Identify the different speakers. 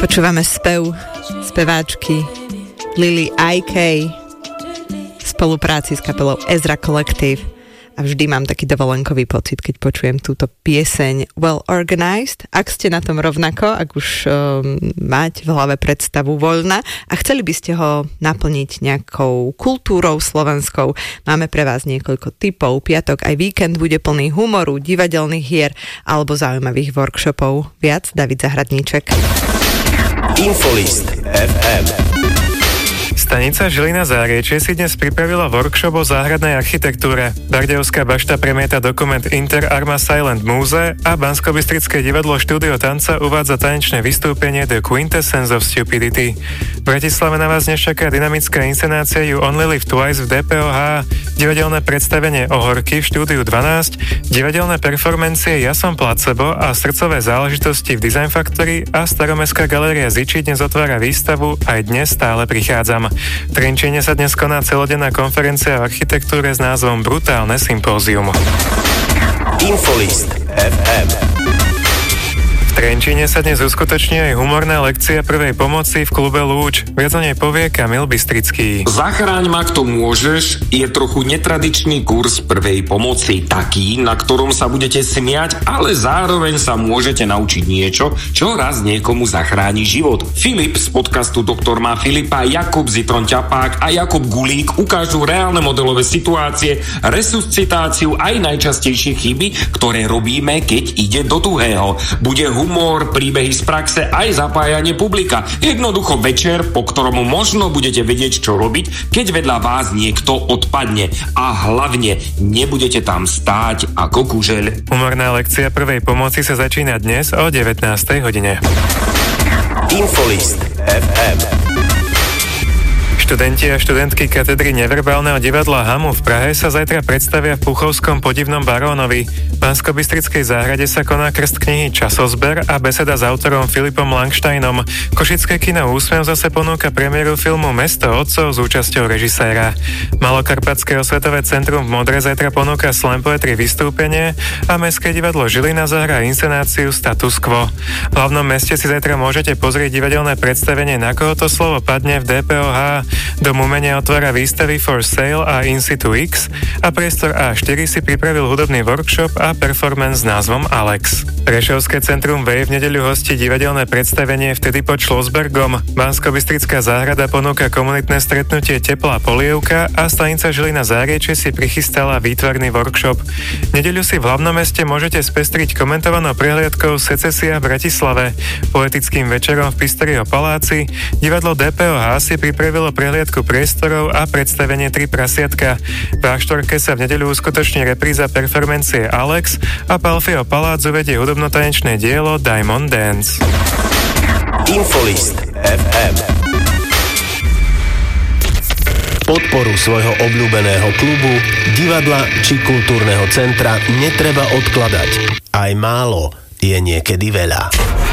Speaker 1: Počúvame spev speváčky Lily IK v spolupráci s kapelou Ezra Collective a vždy mám taký dovolenkový pocit, keď počujem túto pieseň Well Organized. Ak ste na tom rovnako, ak už máte v hlave predstavu voľna a chceli by ste ho naplniť nejakou kultúrou slovenskou, máme pre vás niekoľko tipov. Piatok aj víkend bude plný humoru, divadelných hier alebo zaujímavých workshopov. Viac David Zahradníček.
Speaker 2: Infolist FM.
Speaker 3: Stanica Žilina Záriečie si dnes pripravila workshop o záhradnej architektúre. Bardejovská bašta premieta dokument Inter Arma Silent Múze a Banskobystrické divadlo Štúdio tanca uvádza tanečné vystúpenie The Quintessence of Stupidity. V Bratislave na vás dnes čaká dynamická inscenácia You Only Live Twice v DPOH, divadelné predstavenie Ohorky v Štúdiu 12, divadelné performancie Ja som placebo a srdcové záležitosti v Design Factory a Staromestská galéria Ziči dnes otvára výstavu Aj dnes stále prichádzam. V Trenčíne sa dnes koná celodenná konferencia o architektúre s názvom Brutálne sympózium.
Speaker 2: Infolist FM.
Speaker 3: V Trenčíne sa dnes uskutoční aj humorná lekcia prvej pomoci v klube Lúč. Viac o nej povie Kamil Bystrický.
Speaker 4: Zachráň ma, kto môžeš je trochu netradičný kurz prvej pomoci. Taký, na ktorom sa budete smiať, ale zároveň sa môžete naučiť niečo, čo raz niekomu zachráni život. Filip z podcastu Doktor má Filipa, Jakub Zitron Ťapák a Jakub Gulík ukážu reálne modelové situácie, resuscitáciu aj najčastejšie chyby, ktoré robíme, keď ide do tuhého. Bude humor, príbehy z praxe aj zapájanie publika. Jednoducho večer, po ktorom možno budete vedieť, čo robiť, keď vedľa vás niekto odpadne. A hlavne nebudete tam stáť ako kužeľ.
Speaker 3: Humorná lekcia prvej pomoci sa začína dnes o 19. hodine.
Speaker 2: Infolist FM.
Speaker 3: Študenti a študentky katedry neverbálneho divadla Hamu v Prahe sa zajtra predstavia v Puchovskom podivnom Barónovi. V Banskobystrickej záhrade sa koná krst knihy Časozber a beseda s autorom Filipom Langštajnom. Košické kino Úsmev zase ponúka premiéru filmu Mesto otcov s účasťou režiséra. Malokarpatské osvetové centrum v Modre zajtra ponúka slam poetry vystúpenie a Mestské divadlo Žilina zahrá inscenáciu Status Quo. V hlavnom meste si zajtra môžete pozrieť divadelné predstavenie Na koho to slovo padne v DPOH. Dom umenia otvára výstavy For Sale a In situ X a priestor A4 si pripravil hudobný workshop a performance s názvom Alex. Prešovské centrum Wave v nedeľu hostí divadelné predstavenie Vtedy pod Šlosbergom. Banskobystrická záhrada ponúka komunitné stretnutie Teplá polievka a stanica Žilina Záriečie si prichystala výtvarný workshop. Nedeľu si v hlavnom meste môžete spestriť komentovanou prehliadkou Secesia v Bratislave, poetickým večerom v Pisterio paláci, divadlo DPOH si pripravilo prehliadku priestorov a predstavenie Tri prasiatka. V A4 sa v nedeľu uskutoční repríza performancie Alex a Palfio Palác uvedie hudobno-tanečné dielo Diamond Dance.
Speaker 2: Infolist FM. Podporu svojho obľúbeného klubu, divadla či kultúrneho centra netreba odkladať. Aj málo je niekedy veľa.